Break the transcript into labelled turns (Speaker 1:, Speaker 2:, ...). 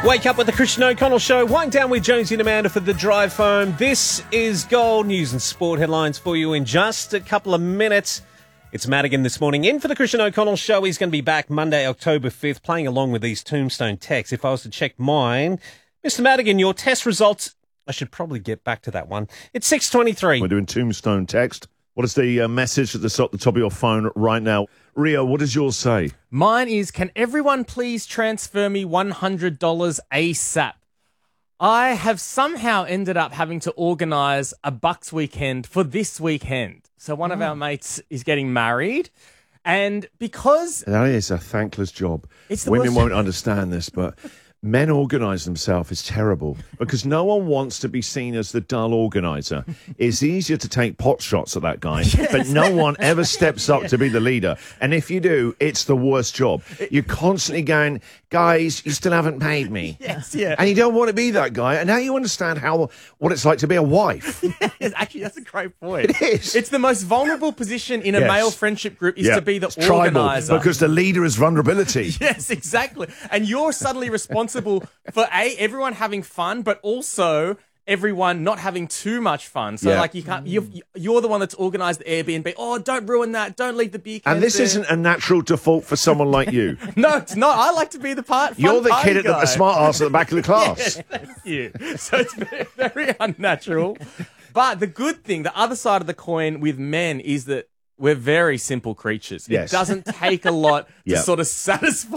Speaker 1: Wake up with the Christian O'Connell Show. Wind down with Jonesy and Amanda for the drive home. This is Gold News and Sport headlines for you in just a couple of minutes. It's Madigan this morning in for the Christian O'Connell Show. He's going to be back Monday, October 5th, playing along with these tombstone texts. If I was to check mine, Mr. Madigan, your test results, I should probably get back to that one. It's 6:23.
Speaker 2: We're doing tombstone text. What is the message at the top of your phone right now? Rio, what does yours say?
Speaker 3: Mine is, can everyone please transfer me $100 ASAP? I have somehow ended up having to organise a Bucks weekend for this weekend. So one of our mates is getting married. And because...
Speaker 2: That is a thankless job.
Speaker 3: It's the
Speaker 2: Women
Speaker 3: worst.
Speaker 2: won't understand this, but men organise themselves is terrible because no one wants to be seen as the dull organiser. It's easier to take pot shots at that guy, but no one ever steps up to be the leader. And if you do, it's the worst job. You're constantly going, guys, you still haven't paid me.
Speaker 3: Yes, yeah.
Speaker 2: And you don't want to be that guy. And now you understand what it's like to be a wife.
Speaker 3: Actually, that's a great point.
Speaker 2: It is.
Speaker 3: It's the most vulnerable position in a
Speaker 2: Yes.
Speaker 3: male friendship group is
Speaker 2: Yeah,
Speaker 3: to be the
Speaker 2: it's tribal,
Speaker 3: organiser.
Speaker 2: because the leader is vulnerability.
Speaker 3: Yes, exactly. And you're suddenly responsible for everyone having fun, but also everyone not having too much fun. So
Speaker 2: Yeah.
Speaker 3: like you can't, you're the one that's organised the Airbnb. Oh, don't ruin that. Don't leave the beer cans
Speaker 2: And this
Speaker 3: there.
Speaker 2: isn't a natural default for someone like you.
Speaker 3: No, it's not. I like to be the
Speaker 2: You're the
Speaker 3: party
Speaker 2: kid at
Speaker 3: guy.
Speaker 2: the smart ass at the back of the class.
Speaker 3: Thank you. So it's very, very unnatural. But the good thing, the other side of the coin with men is that we're very simple creatures.
Speaker 2: Yes.
Speaker 3: It doesn't take a lot to
Speaker 2: Yeah.
Speaker 3: sort of satisfy